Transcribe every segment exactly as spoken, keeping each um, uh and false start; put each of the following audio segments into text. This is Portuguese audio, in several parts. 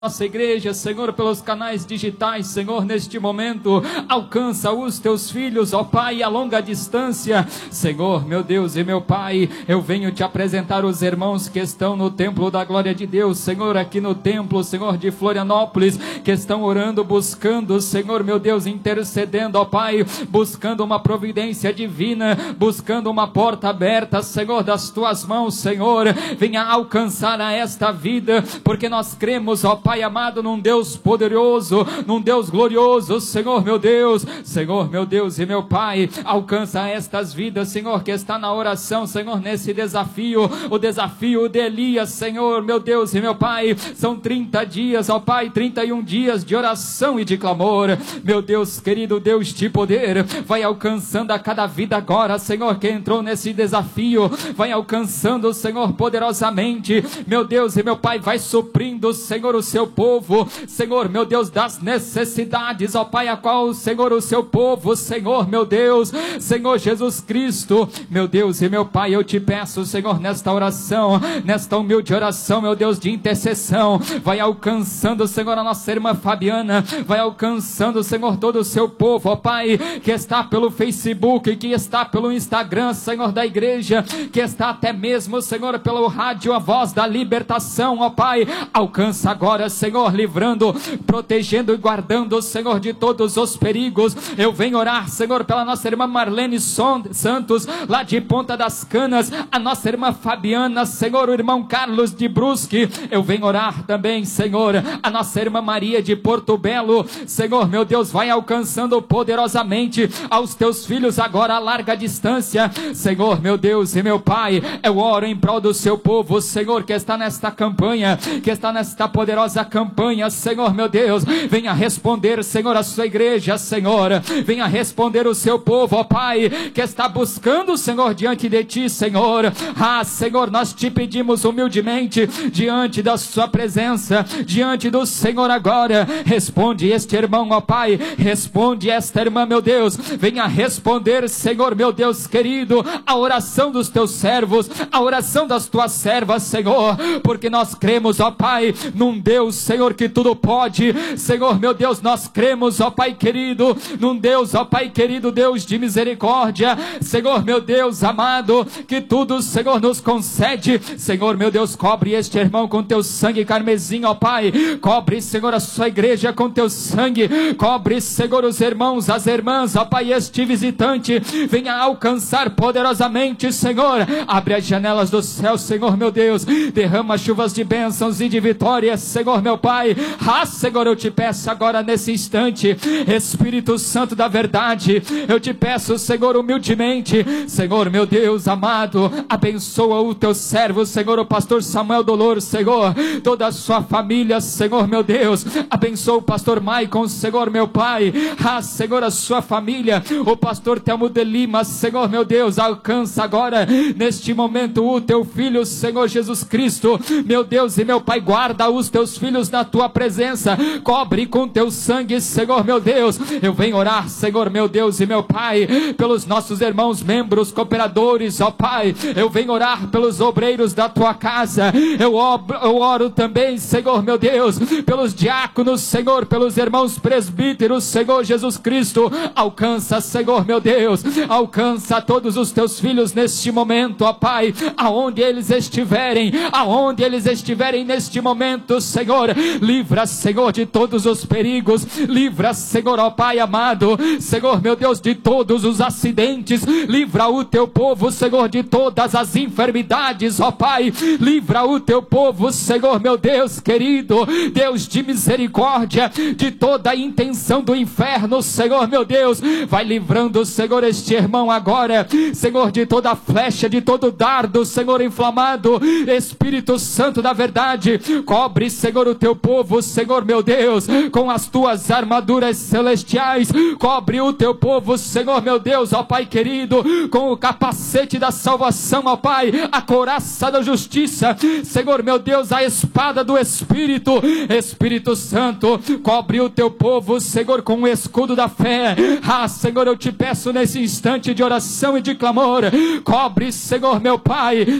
nossa igreja, Senhor, pelos canais digitais, Senhor, neste momento, alcança os teus filhos, ó Pai, a longa distância, Senhor, meu Deus e meu Pai, eu venho te apresentar os irmãos que estão no templo da glória de Deus, Senhor, aqui no templo, Senhor, de Florianópolis, que estão orando, buscando, Senhor, meu Deus, intercedendo, ó Pai, buscando uma providência divina, buscando uma porta aberta, Senhor, das tuas mãos, Senhor, venha alcançar a esta vida, porque nós cremos, ó Pai, Pai amado, num Deus poderoso, num Deus glorioso, Senhor meu Deus, Senhor meu Deus e meu Pai, alcança estas vidas, Senhor, que está na oração, Senhor, nesse desafio, o desafio de Elias, Senhor meu Deus e meu Pai, são trinta dias, ó Pai, trinta e um dias de oração e de clamor, meu Deus querido, Deus de poder, vai alcançando a cada vida agora, Senhor, que entrou nesse desafio, vai alcançando, Senhor, poderosamente, meu Deus e meu Pai, vai suprindo, Senhor, o seu povo, Senhor, meu Deus, das necessidades, ó Pai, a qual, Senhor, o seu povo, Senhor, meu Deus, Senhor Jesus Cristo, meu Deus e meu Pai, eu te peço, Senhor, nesta oração, nesta humilde oração, meu Deus, de intercessão, vai alcançando, Senhor, a nossa irmã Fabiana, vai alcançando, Senhor, todo o seu povo, ó Pai, que está pelo Facebook, que está pelo Instagram, Senhor, da igreja, que está até mesmo, Senhor, pelo rádio, a voz da libertação, ó Pai, alcança agora, Senhor, livrando, protegendo e guardando, Senhor, de todos os perigos. Eu venho orar, Senhor, pela nossa irmã Marlene Santos, lá de Ponta das Canas, a nossa irmã Fabiana, Senhor, o irmão Carlos de Brusque. Eu venho orar também, Senhor, a nossa irmã Maria de Porto Belo. Senhor, meu Deus, vai alcançando poderosamente aos teus filhos agora a larga distância. Senhor, meu Deus e meu Pai, eu oro em prol do seu povo, Senhor, que está nesta campanha, que está nesta poderosa campanha, Senhor meu Deus, venha responder, Senhor, a sua igreja, Senhor, venha responder o seu povo, ó Pai, que está buscando, Senhor, diante de ti, Senhor. Ah, Senhor, nós te pedimos humildemente, diante da sua presença, diante do Senhor agora, responde este irmão, ó Pai, responde esta irmã, meu Deus, venha responder, Senhor meu Deus querido, a oração dos teus servos, a oração das tuas servas, Senhor, porque nós cremos, ó Pai, num Deus, Senhor, que tudo pode, Senhor, meu Deus, nós cremos, ó Pai querido, num Deus, ó Pai querido, Deus de misericórdia, Senhor, meu Deus amado, que tudo, Senhor, nos concede, Senhor, meu Deus, cobre este irmão com teu sangue carmesim, ó Pai, cobre, Senhor, a sua igreja com teu sangue, cobre, Senhor, os irmãos, as irmãs, ó Pai, este visitante, venha alcançar poderosamente, Senhor, abre as janelas do céu, Senhor, meu Deus, derrama chuvas de bênçãos e de vitória, Senhor meu Pai. Ah, Senhor, eu te peço agora nesse instante, Espírito Santo da verdade, eu te peço, Senhor, humildemente, Senhor meu Deus amado, abençoa o teu servo, Senhor, o pastor Samuel Dolor, Senhor, toda a sua família, Senhor meu Deus, abençoa o pastor Maicon, Senhor meu Pai. Ah, Senhor, a sua família, o pastor Telmo de Lima, Senhor meu Deus, alcança agora neste momento o teu filho, Senhor Jesus Cristo, meu Deus e meu Pai, guarda os teus filhos na tua presença, cobre com teu sangue, Senhor meu Deus. Eu venho orar, Senhor meu Deus e meu Pai, pelos nossos irmãos membros, cooperadores, ó Pai, eu venho orar pelos obreiros da tua casa, eu, ob, eu oro também, Senhor meu Deus, pelos diáconos, Senhor, pelos irmãos presbíteros, Senhor Jesus Cristo, alcança, Senhor meu Deus, alcança todos os teus filhos neste momento, ó Pai, aonde eles estiverem, aonde eles estiverem neste momento, Senhor, livra, Senhor, de todos os perigos, livra, Senhor, ó Pai amado, Senhor, meu Deus, de todos os acidentes, livra o teu povo, Senhor, de todas as enfermidades, ó Pai, livra o teu povo, Senhor, meu Deus querido, Deus de misericórdia, de toda a intenção do inferno, Senhor, meu Deus, vai livrando, Senhor, este irmão agora, Senhor, de toda flecha, de todo dardo, Senhor, inflamado, Espírito Santo da verdade, cobre, Senhor, o teu povo, Senhor meu Deus, com as tuas armaduras celestiais, cobre o teu povo, Senhor meu Deus, ó Pai querido, com o capacete da salvação, ó Pai, a couraça da justiça, Senhor meu Deus, a espada do Espírito, Espírito Santo, cobre o teu povo, Senhor, com o escudo da fé. Ah, Senhor, eu te peço nesse instante de oração e de clamor, cobre, Senhor meu Pai,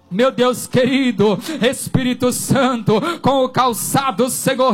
Meu Deus querido, Espírito Santo, com o calçado, Senhor